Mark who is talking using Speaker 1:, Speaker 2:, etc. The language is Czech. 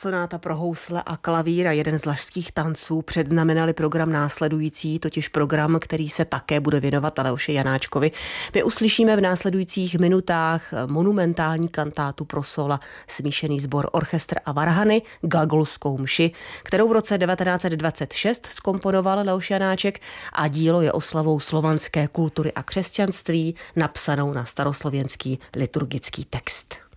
Speaker 1: Sonáta pro housle a klavír a jeden z lašských tanců předznamenali program následující, totiž program, který se také bude věnovat Aleuši Janáčkovi. My uslyšíme v následujících minutách monumentální kantátu pro sola smíšený sbor Orchestr a varhany, Glagolskou mši, kterou v roce 1926 zkomponoval Leoš Janáček a dílo je oslavou slovanské kultury a křesťanství napsanou na staroslověnský liturgický text.